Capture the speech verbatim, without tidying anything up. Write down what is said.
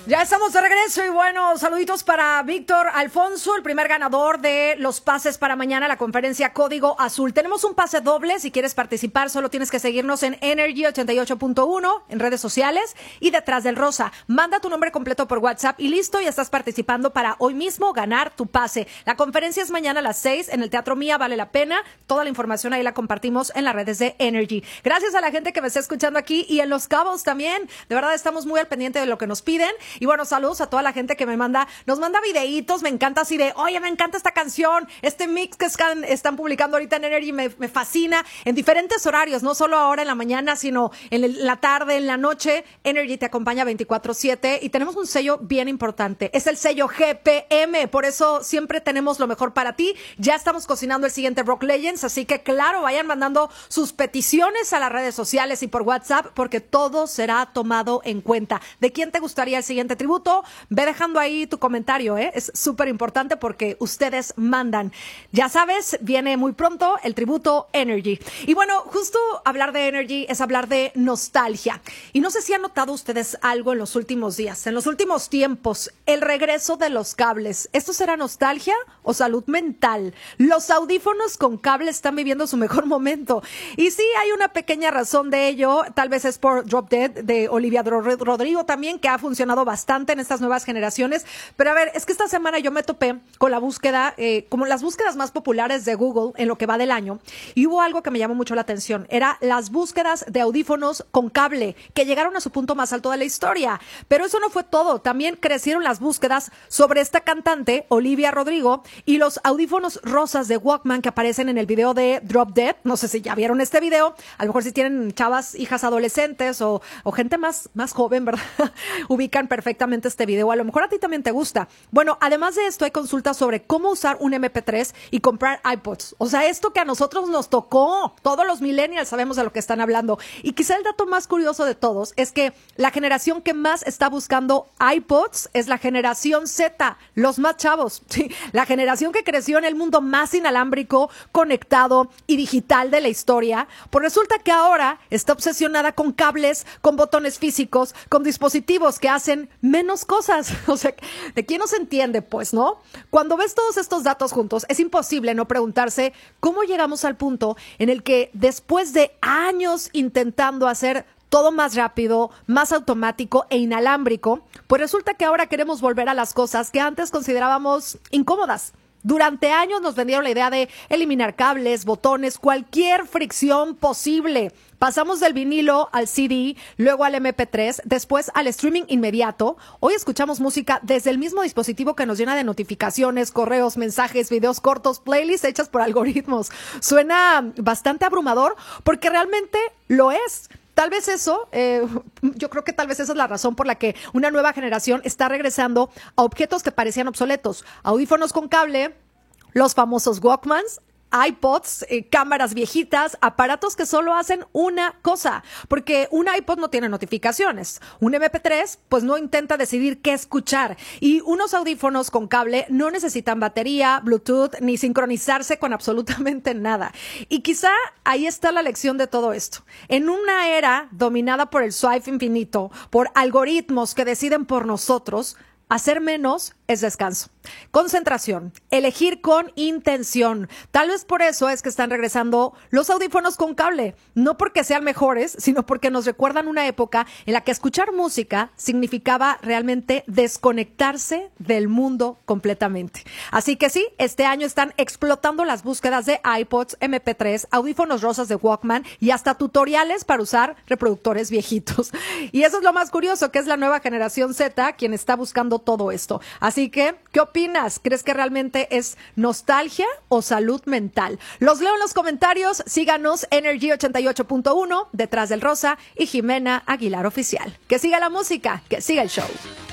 Ya estamos de regreso y bueno, saluditos para Víctor Alfonso, el primer ganador de los pases para mañana a la conferencia Código Azul. Tenemos un pase doble, si quieres participar solo tienes que seguirnos en Energy ochenta y ocho punto uno en redes sociales y Detrás del Rosa. Manda tu nombre completo por WhatsApp y listo, ya estás participando para hoy mismo ganar tu pase. La conferencia es mañana a las seis en el Teatro Mía, vale la pena. Toda la información ahí la compartimos en las redes de Energy. Gracias a la gente que me está escuchando aquí y en Los Cabos también. De verdad estamos muy al pendiente de lo que nos piden. Y bueno, saludos a toda la gente que me manda, nos manda videitos, me encanta así de, oye, me encanta esta canción, este mix que están, están publicando ahorita en Energy me, me fascina, en diferentes horarios, no solo ahora en la mañana, sino en el, la tarde, en la noche. Energy te acompaña veinticuatro siete y tenemos un sello bien importante, es el sello G P M, por eso siempre tenemos lo mejor para ti. Ya estamos cocinando el siguiente Rock Legends, así que claro, vayan mandando sus peticiones a las redes sociales y por WhatsApp, porque todo será tomado en cuenta. ¿De quién te gustaría el siguiente tributo? Ve dejando ahí tu comentario, ¿eh? Es súper importante porque ustedes mandan. Ya sabes, viene muy pronto el tributo Energy. Y bueno, justo hablar de Energy es hablar de nostalgia. Y no sé si han notado ustedes algo en los últimos días, en los últimos tiempos, el regreso de los cables. ¿Esto será nostalgia o salud mental? Los audífonos con cable están viviendo su mejor momento. Y sí, hay una pequeña razón de ello. Tal vez es por Drop Dead de Olivia Rodrigo también, que ha funcionado bastante en estas nuevas generaciones. Pero a ver, es que esta semana yo me topé con la búsqueda, eh, como las búsquedas más populares de Google en lo que va del año, y hubo algo que me llamó mucho la atención. Era las búsquedas de audífonos con cable, que llegaron a su punto más alto de la historia. Pero eso no fue todo. También crecieron las búsquedas sobre esta cantante, Olivia Rodrigo, y los audífonos rosas de Walkman que aparecen en el video de Drop Dead. No sé si ya vieron este video. A lo mejor si tienen chavas, hijas adolescentes o, o gente más, más joven, ¿verdad? Ubican perfectamente este video. A lo mejor a ti también te gusta. Bueno, además de esto hay consultas sobre cómo usar un eme pe tres y comprar iPods. O sea, esto que a nosotros nos tocó. Todos los millennials sabemos de lo que están hablando. Y quizá el dato más curioso de todos es que la generación que más está buscando iPods es la generación Z, los más chavos. Sí, la generación que creció en el mundo más inalámbrico, conectado y digital de la historia. Pues resulta que ahora está obsesionada con cables, con botones físicos, con dispositivos que hacen menos cosas. O sea, ¿de quién no se entiende? Pues, ¿no? Cuando ves todos estos datos juntos, es imposible no preguntarse cómo llegamos al punto en el que después de años intentando hacer todo más rápido, más automático e inalámbrico, pues resulta que ahora queremos volver a las cosas que antes considerábamos incómodas. Durante años nos vendieron la idea de eliminar cables, botones, cualquier fricción posible. Pasamos del vinilo al ce de, luego al eme pe tres, después al streaming inmediato. Hoy escuchamos música desde el mismo dispositivo que nos llena de notificaciones, correos, mensajes, videos cortos, playlists hechas por algoritmos. Suena bastante abrumador porque realmente lo es. Tal vez eso, eh, yo creo que tal vez esa es la razón por la que una nueva generación está regresando a objetos que parecían obsoletos. Audífonos con cable, los famosos Walkmans, iPods, eh, cámaras viejitas, aparatos que solo hacen una cosa, porque un iPod no tiene notificaciones, un eme pe tres pues no intenta decidir qué escuchar, y unos audífonos con cable no necesitan batería, Bluetooth, ni sincronizarse con absolutamente nada. Y quizá ahí está la lección de todo esto. En una era dominada por el swipe infinito, por algoritmos que deciden por nosotros, hacer menos es descanso, concentración, elegir con intención. Tal vez por eso es que están regresando los audífonos con cable, no porque sean mejores, sino porque nos recuerdan una época en la que escuchar música significaba realmente desconectarse del mundo completamente. Así que sí, este año están explotando las búsquedas de iPods, eme pe tres, audífonos rosas de Walkman y hasta tutoriales para usar reproductores viejitos. Y eso es lo más curioso, que es la nueva generación Z quien está buscando todo esto. Así que, ¿qué opinas? ¿Crees que realmente es nostalgia o salud mental? Los leo en los comentarios. Síganos Energy ochenta y ocho punto uno, Detrás del Rosa y Jimena Aguilar Oficial. Que siga la música, que siga el show.